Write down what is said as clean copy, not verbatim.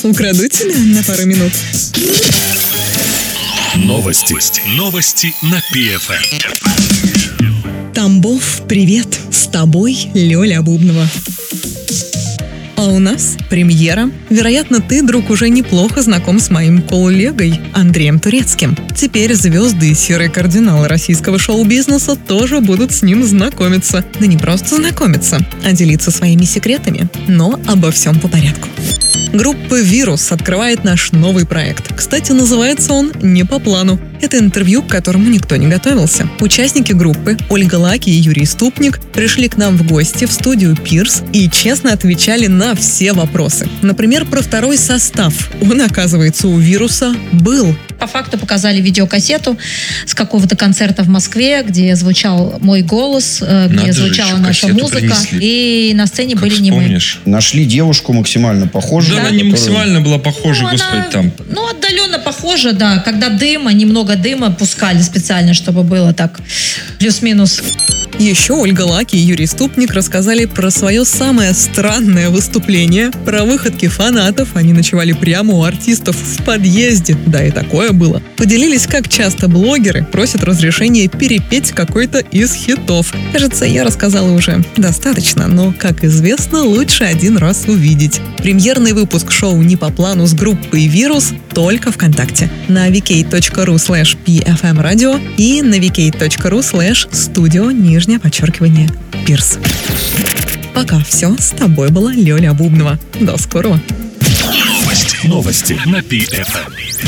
Украду тебя на пару минут. Новости на ПФМ. Тамбов, привет! С тобой Лёля Бубнова. А у нас премьера. Вероятно, ты, друг, уже неплохо знаком с моим коллегой Андреем Турецким. Теперь звезды и серые кардиналы российского шоу-бизнеса тоже будут с ним знакомиться. Да не просто знакомиться, а делиться своими секретами. Но обо всем по порядку. Группа «Вирус» открывает наш новый проект. Кстати, называется он «Не по плану». Это интервью, к которому никто не готовился. Участники группы Ольга Лаки и Юрий Ступник пришли к нам в гости в студию «Пирс» и честно отвечали на все вопросы. Например, про второй состав. Он, оказывается, у «Вируса» был. По факту показали видеокассету с какого-то концерта в Москве, где звучал мой голос, где звучала наша музыка. Принесли. И на сцене Как были не мы. вспомнишь? Нашли девушку максимально похожую. Да, она не максимально была похожа, господи, там. Ну, отдаленно похожа, да. Когда немного дыма пускали специально, чтобы было так плюс-минус. Еще Ольга Лаки и Юрий Ступник рассказали про свое самое странное выступление, про выходки фанатов. Они ночевали прямо у артистов в подъезде. Да, и такое было. Поделились, как часто блогеры просят разрешения перепеть какой-то из хитов. Кажется, я рассказала уже достаточно, но, как известно, лучше один раз увидеть. Премьерный выпуск шоу «Не по плану» с группой «Вирус» только ВКонтакте. На vk.ru/pfmradio и на vk.ru/studio_Пирс. Пока все. С тобой была Лёля Бубнова. До скорого. Новости на ПФМ.